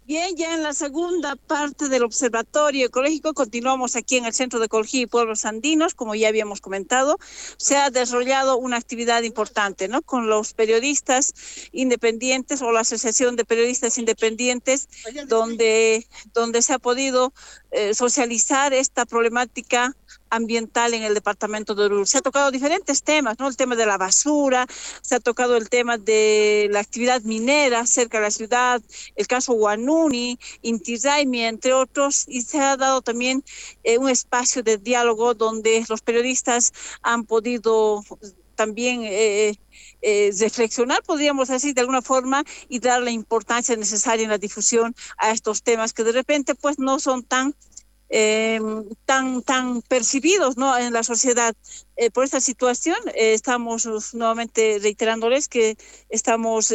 Bien, ya en la segunda parte del Observatorio Ecológico continuamos aquí en el Centro de Ecología y Pueblos Andinos, como ya habíamos comentado, se ha desarrollado una actividad importante, ¿no? Con los periodistas independientes o la Asociación de Periodistas Independientes, donde se ha podido socializar esta problemática ambiental en el departamento de Oruro. Se ha tocado diferentes temas, ¿no? El tema de la basura, se ha tocado el tema de la actividad minera cerca de la ciudad, el caso Guanuni, Inti Raymi, entre otros, y se ha dado también un espacio de diálogo donde los periodistas han podido también reflexionar, podríamos decir de alguna forma, y dar la importancia necesaria en la difusión a estos temas que de repente pues no son tan percibidos, ¿no? En la sociedad. Por esta situación, estamos nuevamente reiterándoles que estamos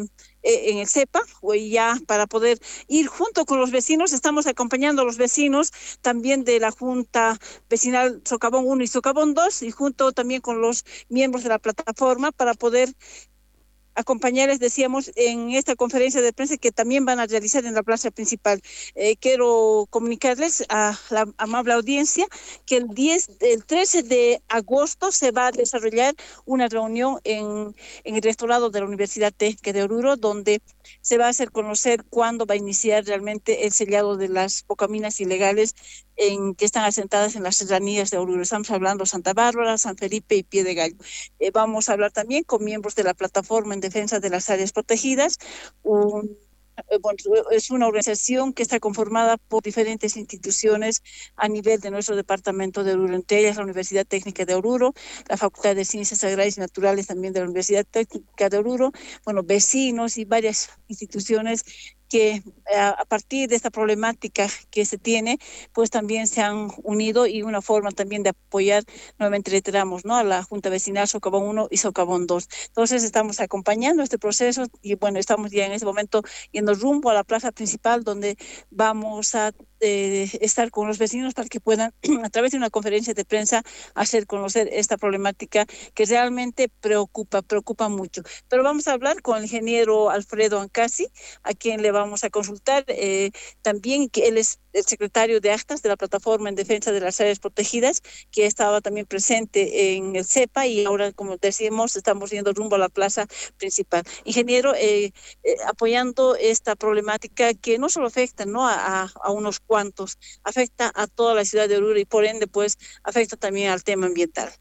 en el CEPA, o ya para poder ir junto con los vecinos, estamos acompañando a los vecinos también de la Junta Vecinal Socavón 1 y Socavón 2, y junto también con los miembros de la plataforma para poder acompañarles, decíamos, en esta conferencia de prensa que también van a realizar en la plaza principal. Quiero comunicarles a la amable audiencia que el 13 de agosto se va a desarrollar una reunión en el rectorado de la Universidad Técnica de Oruro, donde se va a hacer conocer cuándo va a iniciar realmente el sellado de las pocaminas ilegales que están asentadas en las serranías de Oruro. Estamos hablando de Santa Bárbara, San Felipe y Pie de Gallo. Vamos a hablar también con miembros de la plataforma en defensa de las áreas protegidas. Un, bueno, es una organización que está conformada por diferentes instituciones a nivel de nuestro departamento de Oruro, entre ellas la Universidad Técnica de Oruro, la Facultad de Ciencias Agrarias y Naturales también de la Universidad Técnica de Oruro, bueno, vecinos y varias instituciones que a partir de esta problemática que se tiene, pues también se han unido, y una forma también de apoyar, nuevamente reiteramos, ¿no? A la Junta Vecinal Socavón 1 y Socavón 2. Entonces estamos acompañando este proceso y bueno, estamos ya en este momento yendo rumbo a la plaza principal donde vamos a estar con los vecinos para que puedan, a través de una conferencia de prensa, hacer conocer esta problemática que realmente preocupa mucho. Pero vamos a hablar con el ingeniero Alfredo Ancasi, a quien le vamos a consultar también, que él es el secretario de actas de la plataforma en defensa de las áreas protegidas, que estaba también presente en el CEPA, y ahora, como decíamos, estamos yendo rumbo a la plaza principal. Ingeniero, apoyando esta problemática que no solo afecta, ¿no? A unos cuantos, afecta a toda la ciudad de Oruro y por ende pues afecta también al tema ambiental.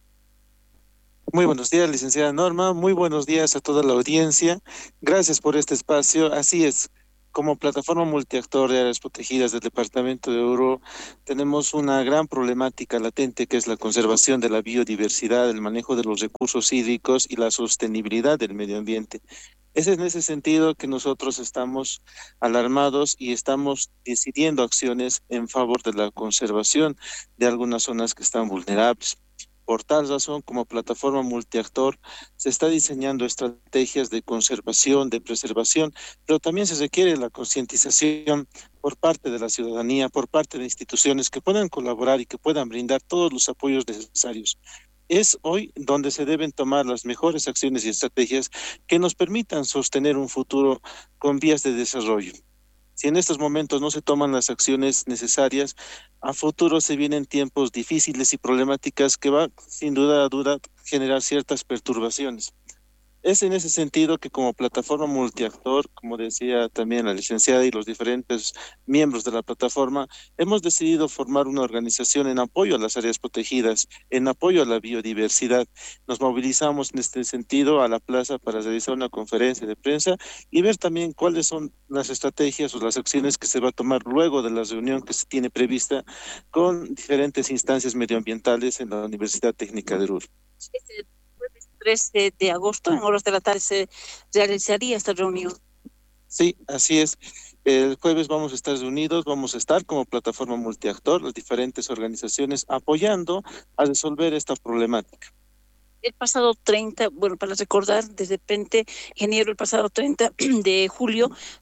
Muy buenos días, licenciada Norma. Muy buenos días a toda la audiencia. Gracias por este espacio. Así es, como plataforma multiactor de áreas protegidas del departamento de Oruro, tenemos una gran problemática latente que es la conservación de la biodiversidad, el manejo de los recursos hídricos y la sostenibilidad del medio ambiente. Es en ese sentido que nosotros estamos alarmados y estamos decidiendo acciones en favor de la conservación de algunas zonas que están vulnerables. Por tal razón, como plataforma multiactor, se está diseñando estrategias de conservación, de preservación, pero también se requiere la concientización por parte de la ciudadanía, por parte de instituciones que puedan colaborar y que puedan brindar todos los apoyos necesarios. Es hoy donde se deben tomar las mejores acciones y estrategias que nos permitan sostener un futuro con vías de desarrollo. Si en estos momentos no se toman las acciones necesarias, a futuro se vienen tiempos difíciles y problemáticas que va sin duda a duda generar ciertas perturbaciones. Es en ese sentido que como plataforma multiactor, como decía también la licenciada y los diferentes miembros de la plataforma, hemos decidido formar una organización en apoyo a las áreas protegidas, en apoyo a la biodiversidad. Nos movilizamos en este sentido a la plaza para realizar una conferencia de prensa y ver también cuáles son las estrategias o las acciones que se va a tomar luego de la reunión que se tiene prevista con diferentes instancias medioambientales en la Universidad Técnica de Oruro. Este jueves 13 de agosto, en horas de la tarde, se realizaría esta reunión. Sí, así es. El jueves vamos a estar reunidos, vamos a estar como plataforma multiactor, las diferentes organizaciones apoyando a resolver esta problemática. El pasado 30, bueno, para recordar, de repente, ingeniero, el pasado 30 de julio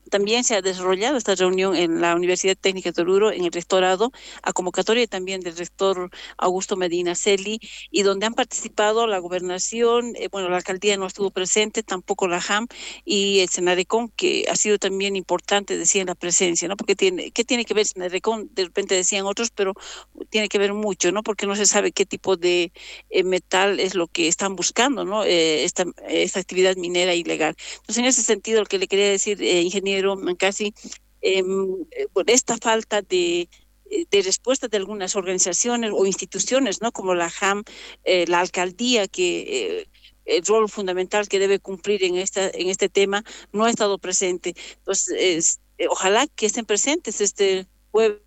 También se ha desarrollado esta reunión en la Universidad Técnica de Oruro, en el rectorado, a convocatoria también del rector Augusto Medina Celi, y donde han participado la gobernación, bueno, la alcaldía no estuvo presente, tampoco la JAM y el Senadecon, que ha sido también importante, decían, la presencia, ¿no? Porque ¿qué tiene que ver Senadecon? De repente decían otros, pero tiene que ver mucho, ¿no? Porque no se sabe qué tipo de metal es lo que están buscando, ¿no? Esta actividad minera ilegal. Entonces, en ese sentido, lo que le quería decir, ingeniero Mancasi, por esta falta de respuesta de algunas organizaciones o instituciones, ¿no? Como la JAM, la alcaldía, que el rol fundamental que debe cumplir en este tema no ha estado presente. Entonces, ojalá que estén presentes este jueves.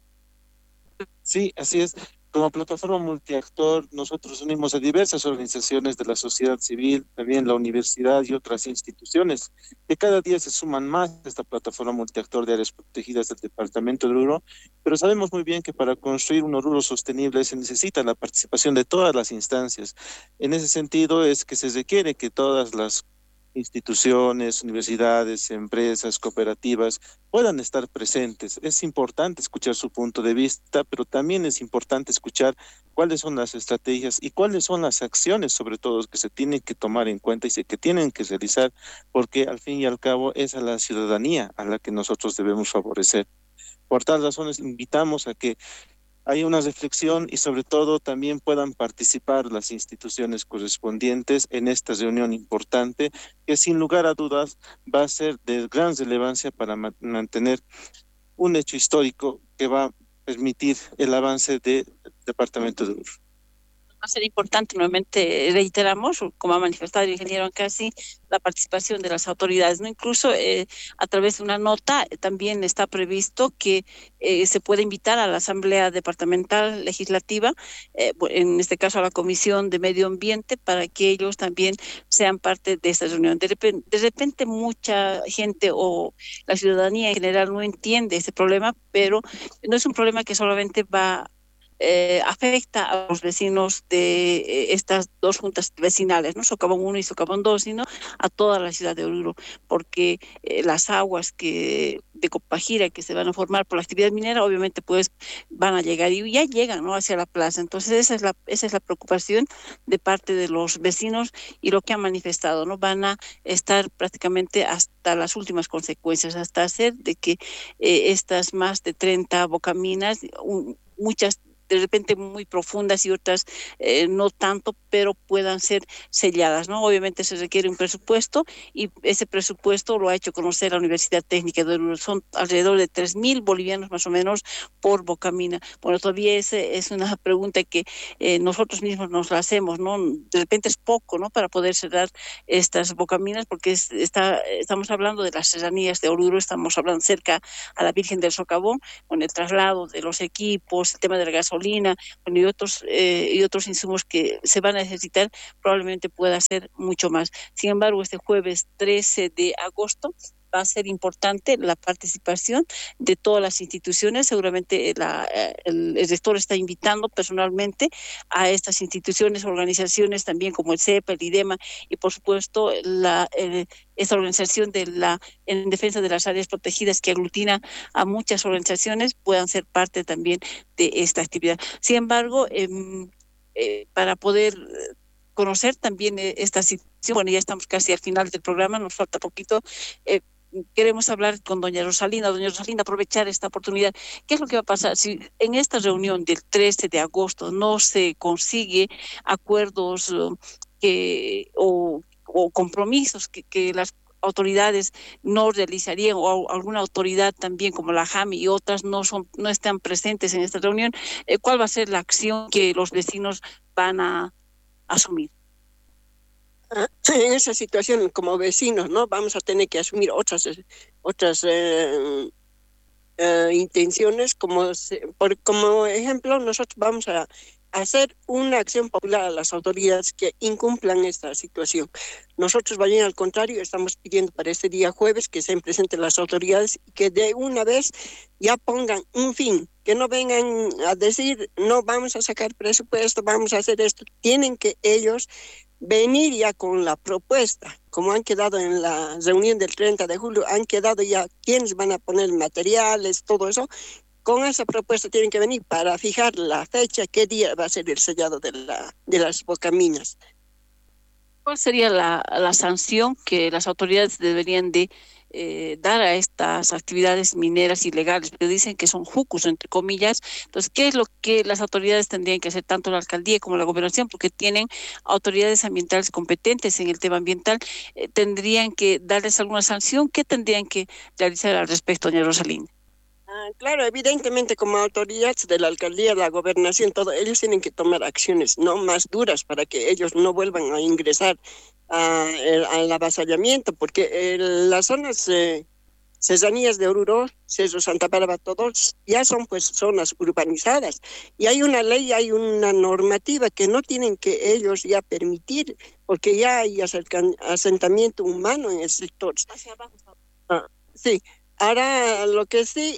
Sí, así es. Como plataforma multiactor, nosotros unimos a diversas organizaciones de la sociedad civil, también la universidad y otras instituciones, que cada día se suman más a esta plataforma multiactor de áreas protegidas del departamento de Oruro, pero sabemos muy bien que para construir un Oruro sostenible se necesita la participación de todas las instancias. En ese sentido es que se requiere que todas las instituciones, universidades, empresas, cooperativas, puedan estar presentes. Es importante escuchar su punto de vista, pero también es importante escuchar cuáles son las estrategias y cuáles son las acciones, sobre todo, que se tienen que tomar en cuenta y que tienen que realizar, porque al fin y al cabo es a la ciudadanía a la que nosotros debemos favorecer. Por tal razones, invitamos a que hay una reflexión y sobre todo también puedan participar las instituciones correspondientes en esta reunión importante que sin lugar a dudas va a ser de gran relevancia para mantener un hecho histórico que va a permitir el avance del departamento de Urú. Va a ser importante, nuevamente reiteramos, como ha manifestado el ingeniero Ancasi, la participación de las autoridades, ¿no? Incluso a través de una nota también está previsto que se puede invitar a la Asamblea Departamental Legislativa, en este caso a la Comisión de Medio Ambiente, para que ellos también sean parte de esta reunión. De repente mucha gente o la ciudadanía en general no entiende este problema, pero no es un problema que solamente va afecta a los vecinos de estas dos juntas vecinales, ¿no? Socavón 1 y Socavón 2, sino a toda la ciudad de Oruro, porque las aguas de Copajira que se van a formar por la actividad minera, obviamente pues van a llegar y ya llegan, ¿no? Hacia la plaza. Entonces esa es la preocupación de parte de los vecinos y lo que han manifestado, ¿no? Van a estar prácticamente hasta las últimas consecuencias, hasta hacer de que estas más de 30 bocaminas, muchas de repente muy profundas y otras no tanto, pero puedan ser selladas, ¿no? Obviamente se requiere un presupuesto y ese presupuesto lo ha hecho conocer la Universidad Técnica de Oruro. Son alrededor de 3.000 bolivianos más o menos por bocamina. Bueno, todavía es una pregunta que nosotros mismos nos la hacemos, ¿no? De repente es poco, ¿no? Para poder cerrar estas bocaminas, porque estamos hablando de las serranías de Oruro, estamos hablando cerca a la Virgen del Socavón, con el traslado de los equipos, el tema de la gasolina, bueno, y otros insumos que se van a necesitar, probablemente pueda ser mucho más. Sin embargo, este jueves 13 de agosto va a ser importante la participación de todas las instituciones. Seguramente el rector está invitando personalmente a estas instituciones, organizaciones también como el CEPA, el IDEMA y por supuesto esta organización en defensa de las áreas protegidas que aglutina a muchas organizaciones puedan ser parte también de esta actividad. Sin embargo, para poder conocer también esta situación, bueno, ya estamos casi al final del programa, nos falta poquito, queremos hablar con doña Rosalinda. Doña Rosalinda, aprovechar esta oportunidad. ¿Qué es lo que va a pasar si en esta reunión del 13 de agosto no se consigue acuerdos o compromisos que las autoridades no realizarían, o alguna autoridad también como la JAM y otras no están presentes en esta reunión? ¿Cuál va a ser la acción que los vecinos van a asumir? En esa situación, como vecinos, ¿no? Vamos a tener que asumir otras intenciones, como ejemplo, nosotros vamos a hacer una acción popular a las autoridades que incumplan esta situación. Nosotros, bien al contrario, estamos pidiendo para este día jueves que se presenten las autoridades y que de una vez ya pongan un fin, que no vengan a decir, no, vamos a sacar presupuesto, vamos a hacer esto. Tienen que ellos venir ya con la propuesta, como han quedado en la reunión del 30 de julio, han quedado ya quiénes van a poner materiales, todo eso. Con esa propuesta tienen que venir para fijar la fecha, qué día va a ser el sellado de las bocaminas. ¿Cuál sería la sanción que las autoridades deberían de dar a estas actividades mineras ilegales? Pero dicen que son jucos, entre comillas. Entonces, ¿qué es lo que las autoridades tendrían que hacer, tanto la alcaldía como la gobernación? Porque tienen autoridades ambientales competentes en el tema ambiental. ¿Tendrían que darles alguna sanción? ¿Qué tendrían que realizar al respecto, doña Rosalinda? Claro, evidentemente como autoridades de la alcaldía, la gobernación, todo, ellos tienen que tomar acciones no más duras para que ellos no vuelvan a ingresar al avasallamiento, porque las zonas cesanías de Oruro, Cerro Santa Bárbara, todos ya son pues zonas urbanizadas y hay una ley, hay una normativa que no tienen que ellos ya permitir, porque ya hay asentamiento humano en el sector. Sí. Ahora, lo que sí,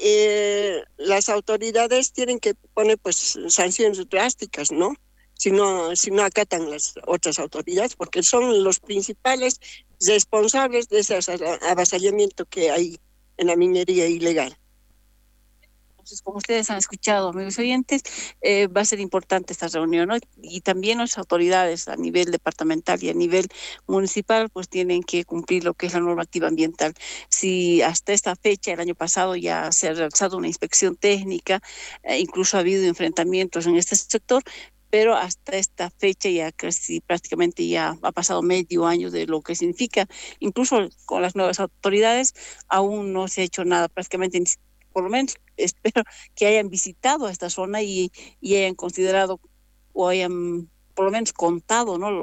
las autoridades tienen que poner pues sanciones drásticas, ¿no? Si no acatan las otras autoridades, porque son los principales responsables de ese avasallamiento que hay en la minería ilegal. Entonces, como ustedes han escuchado, amigos oyentes, va a ser importante esta reunión, ¿no? Y también las autoridades a nivel departamental y a nivel municipal, pues tienen que cumplir lo que es la normativa ambiental. Si hasta esta fecha, el año pasado, ya se ha realizado una inspección técnica, incluso ha habido enfrentamientos en este sector, pero hasta esta fecha ya casi prácticamente ya ha pasado medio año de lo que significa, incluso con las nuevas autoridades, aún no se ha hecho nada, prácticamente por lo menos espero que hayan visitado esta zona y hayan considerado o hayan por lo menos contado, ¿no?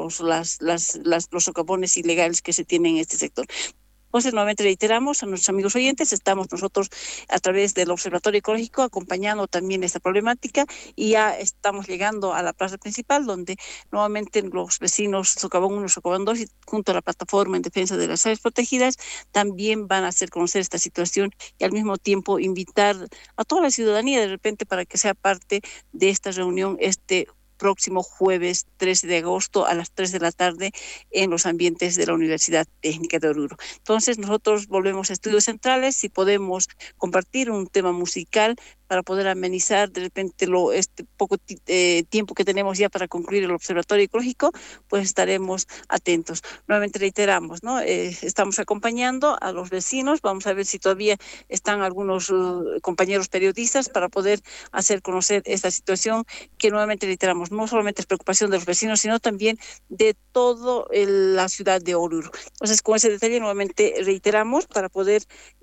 Los socavones ilegales que se tienen en este sector. Entonces, nuevamente reiteramos a nuestros amigos oyentes, estamos nosotros a través del Observatorio Ecológico acompañando también esta problemática y ya estamos llegando a la plaza principal donde nuevamente los vecinos Socavón 1, Socavón 2 y junto a la plataforma en defensa de las áreas protegidas también van a hacer conocer esta situación y al mismo tiempo invitar a toda la ciudadanía de repente para que sea parte de esta reunión próximo jueves 13 de agosto a las 3 de la tarde en los ambientes de la Universidad Técnica de Oruro. Entonces nosotros volvemos a Estudios Centrales, si podemos compartir un tema musical para poder amenizar de repente este poco tiempo que tenemos ya para concluir el Observatorio Ecológico, pues estaremos atentos. Nuevamente reiteramos, ¿no? Estamos acompañando a los vecinos, vamos a ver si todavía están algunos compañeros periodistas para poder hacer conocer esta situación que nuevamente reiteramos, no solamente es preocupación de los vecinos, sino también de toda la ciudad de Oruro. Entonces, con ese detalle nuevamente reiteramos para poder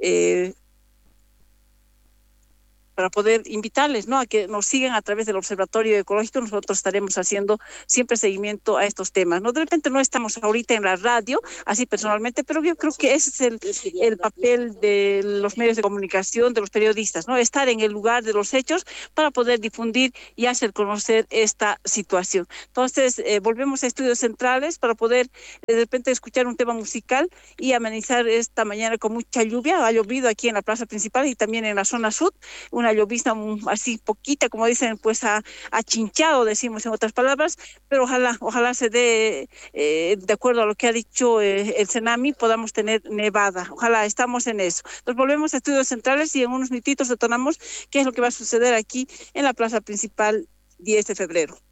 invitarles, ¿no? A que nos sigan a través del Observatorio Ecológico. Nosotros estaremos haciendo siempre seguimiento a estos temas, ¿no? De repente no estamos ahorita en la radio, así personalmente, pero yo creo que ese es el papel de los medios de comunicación, de los periodistas, ¿no? Estar en el lugar de los hechos para poder difundir y hacer conocer esta situación. Entonces, volvemos a Estudios Centrales para poder de repente escuchar un tema musical y amenizar esta mañana con mucha lluvia. Ha llovido aquí en la plaza principal y también en la zona sur, una llovizna así poquita, como dicen, pues achinchado, decimos en otras palabras, pero ojalá se dé, de acuerdo a lo que ha dicho el Cenami, podamos tener nevada. Ojalá, estamos en eso. Entonces volvemos a Estudios Centrales y en unos minutitos detonamos qué es lo que va a suceder aquí en la plaza principal 10 de febrero.